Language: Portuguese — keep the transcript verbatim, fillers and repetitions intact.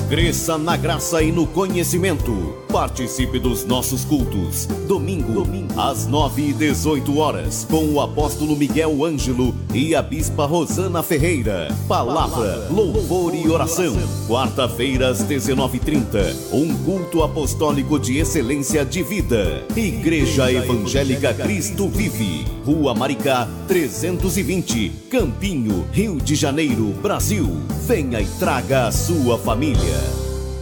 Cresça na graça e no conhecimento. Participe dos nossos cultos. Domingo, Domingo. às nove e dezoito horas, com o apóstolo Miguel Ângelo e a bispa Rosana Ferreira. Palavra, louvor e oração. Quarta-feira, às dezenove e trinta, um culto apostólico de excelência de vida. Igreja Evangélica Cristo Vive. Rua Maricá, trezentos e vinte, Campinho, Rio de Janeiro, Brasil. Venha e traga a sua família.